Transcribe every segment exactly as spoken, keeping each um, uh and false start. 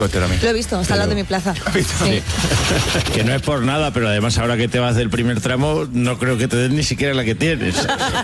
Lo he visto, está al lado de mi plaza. Sí. Que no es por nada, pero además ahora que te vas del primer tramo, no creo que te den ni siquiera la que tienes.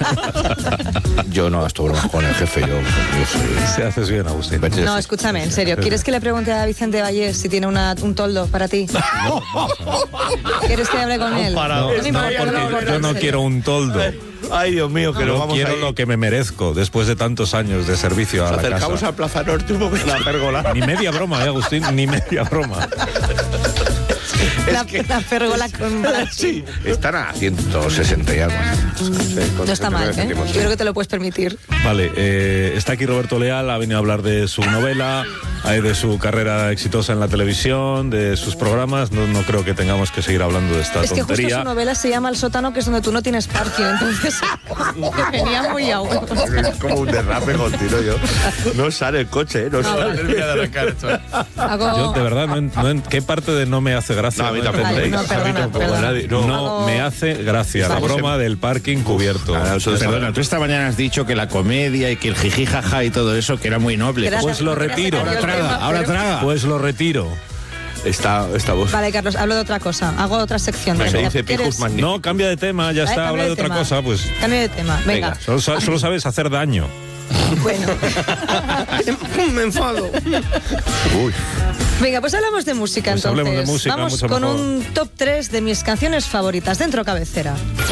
Yo no gasto bromas con el jefe, yo, yo soy... Si haces bien, Agustín. No, escúchame, en serio. ¿Quieres que le pregunte a Vicente Vallés si tiene una, un toldo para ti? No, ¿quieres que hable con él? No, no, me importa, porque no me importa, yo no en serio. quiero un toldo. Ay, Dios mío, que Yo nos vamos quiero a ir. lo que me merezco después de tantos años de servicio a Nos la casa. acercamos a Plaza Norte un momento. La pérgola. Ni media broma, ¿eh, Agustín? Ni media broma. La, la pérgola con... Sí, están a ciento sesenta y algo. No está mal, ¿eh? Yo creo que te lo puedes permitir. Vale, eh, está aquí Roberto Leal, ha venido a hablar de su novela, eh, de su carrera exitosa en la televisión, de sus programas. No, no creo que tengamos que seguir hablando de esta Es que justo tontería. su novela se llama El sótano, que es donde tú no tienes parking, entonces me venía muy a huevo. Es como un derrape continuo, yo. No sale el coche, ¿eh? No, No, sale. Hago... Yo de verdad, no, en- no en- ¿qué parte de no me hace gracia? No, a mí No tampoco. Vale, no, entendéis? perdona, A mí tampoco, perdona. nadie- No, Hago- me hace gracia la Vale. broma del parking cubierto. Ah, eso es- Perdona, tú esta mañana has dicho que la comedia y que el jiji jaja y todo eso, que era muy noble. Gracias, Pues lo gracias, retiro. Mario, Ahora el traga, tema, ahora pero- traga. Pues lo retiro. Esta, esta voz. Vale, Carlos, hablo de otra cosa. Hago otra sección. Se Venga, dice ¿quieres? pijos magníficos. No, cambia de tema, ya Vale, está, cambia habla de otra tema. cosa, pues. Cambia de tema, venga. Venga. Solo, sa- solo sabes hacer daño. Bueno. Me enfado. Uy. Venga, pues hablamos de música Pues entonces. hablemos de música, Vamos mucho con mejor. un top tres de mis canciones favoritas dentro cabecera.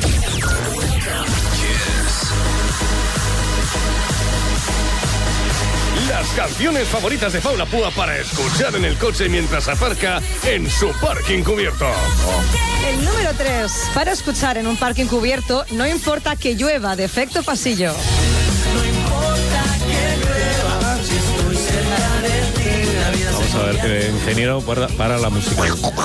Las canciones favoritas de Paula Púa para escuchar en el coche mientras aparca en su parking cubierto. El número tres, para escuchar en un parking cubierto, no importa que llueva, de Efecto Pasillo. Vamos a ver, que ingeniero para, para la música.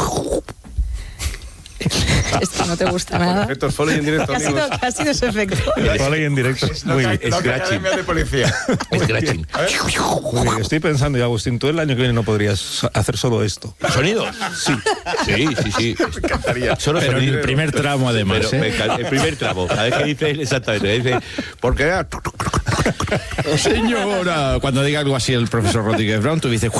Esto no te gusta nada. Efectos foley en directo, ¿Qué ha sido, amigos. qué ha sido ese efecto? Vale, y en directo. Muy bien. Scratching. de policía. Scratching. Muy bien. Estoy pensando, y Agustín, tú el año que viene no podrías hacer solo esto. ¿Sonidos? Sí. Sí, sí, sí. Me encantaría. Solo Pero en sonidos. el primer tramo, además, Pero me ¿eh? encanta- el primer tramo. A ver qué dice exactamente. Dice, porque Señora, cuando diga algo así el profesor Rodríguez Brown, tú dices...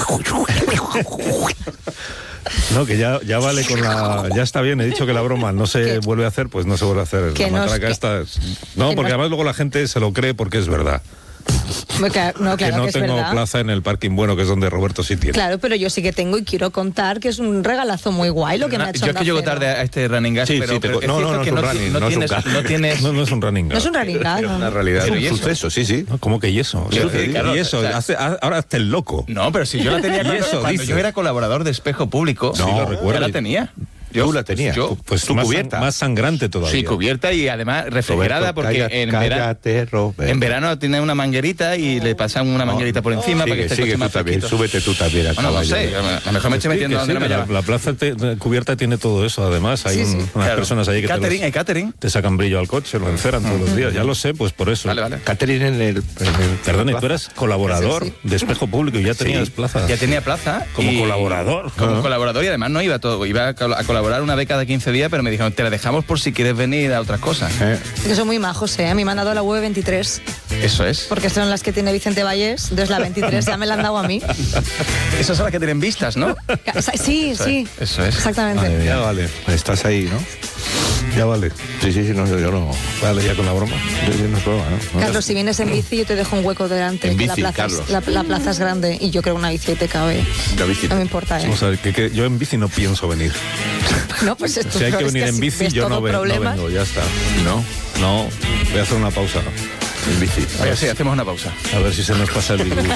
No, que ya, ya vale con la... Ya está bien, he dicho que la broma no se ¿Qué? vuelve a hacer, pues no se vuelve a hacer. Que La no es matraca que- esta es- No, que porque no- además luego la gente se lo cree porque es verdad. No, claro que que no es tengo verdad. plaza en el parking bueno, que es donde Roberto sí tiene. Claro, pero yo sí que tengo y quiero contar que es un regalazo muy guay lo que me ha hecho Yo es que Onda llego Cero. tarde a este running gas, Sí, pero, sí, te pero co- es no, cierto no, no que es un no, running, no no es un tienes, gas. no tienes... No, no es un running. No es un running gas, Es ¿no? una realidad. Pero Es ¿y un eso? suceso, sí, sí. No, ¿cómo que y eso? Sí, sí, claro, y eso, o sea- hace- ha- ahora hazte el loco. No, pero si yo la tenía ¿Y cuando, eso cuando dices? yo era colaborador de Espejo Público, Sí, lo recuerdo. ya la tenía. Tú la tenías. Yo, Pues Tu más, cubierta. más sangrante todavía. sí, cubierta y además refrigerada, Roberto, porque calla- en, vera- cállate, Roberto. en verano tiene una manguerita y le pasan una manguerita por encima para que Sigue, esté el sigue coche tú más también. fresquito. Súbete tú también al Bueno, no caballo. sé, a lo mejor me estoy Sí, metiendo que donde sí, no me la, llama. la plaza te- cubierta tiene todo eso, además. Hay Sí, un- sí. unas Claro. personas ahí que te, Catering, los- hay catering. te sacan brillo al coche, lo enceran todos los días. Ya lo sé, pues por eso. Vale, vale. Catherine en el... en el- Perdón, y tú eras colaborador Sí, de Espejo Público y ya tenías plaza. Ya tenía plaza. Como y- colaborador. Como colaborador y además no iba todo. Iba a col- a colaborar una vez cada quince días, pero me dijeron, te la dejamos por si quieres venir a otras cosas. Eh, Que son muy majos, ¿eh? A mí me han dado la U E veintitrés, Eso es. porque son las que tiene Vicente Vallés, entonces la veintitrés ya me la han dado a mí. Esas son las que tienen vistas, ¿no? Sí, sí. Eso es. Exactamente. Ya vale. estás ahí, ¿no? Ya vale. Sí, sí, sí, no, yo, yo no... Vale, ya con la broma. Yo, yo no es broma, ¿no? No. Carlos, si vienes en bici, yo te dejo un hueco delante. En que bici, la, plaza es, Carlos. la, la plaza es grande y yo creo una bici te cabe. La bici. No me importa, ¿eh? Vamos a ver, que, que yo en bici no pienso venir. No, pues esto Si hay que es venir en así bici, ves yo todo no, ve- no problema. vengo, ya está. ¿No? No, voy a hacer una pausa. En bici. Oye, sí, hacemos una pausa. A ver si se nos pasa el virus.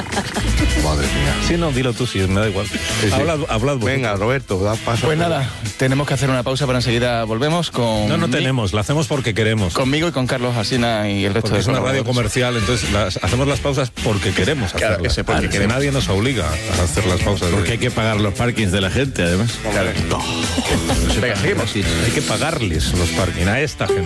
Madre mía. Sí, no, dilo tú, sí, me da igual. sí. Hablad, hablad vosotros. Venga, Roberto, da paso. Pues nada, tenemos que hacer una pausa, pero enseguida volvemos con... No, no mi- tenemos, la hacemos porque queremos. Conmigo y con Carlos Asina y el resto Porque de es una radio colaboradores. comercial, entonces las- hacemos las pausas porque queremos Claro, hacerlas. ese porque Que queremos. nadie nos obliga a hacer las pausas. Porque hay que pagar los parkings de la gente, además. Venga, seguimos. Hay que pagarles los parking a esta gente.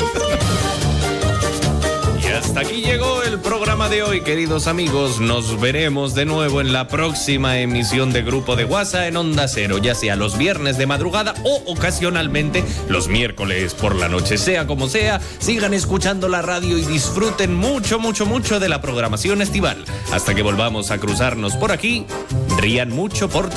Y hasta aquí llegó el programa de hoy, queridos amigos. Nos veremos de nuevo en la próxima emisión de Grupo de WhatsApp en Onda Cero, ya sea los viernes de madrugada o ocasionalmente los miércoles por la noche. Sea como sea, sigan escuchando la radio y disfruten mucho, mucho, mucho de la programación estival. Hasta que volvamos a cruzarnos por aquí, rían mucho, por